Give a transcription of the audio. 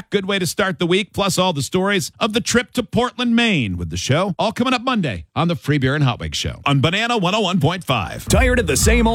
back. Good way to start the week, plus all the stories of the trip to Portland, Maine with the show. All coming up Monday on the Free Beer and Hot Wings Show on Banana 101.5. Tired of the same old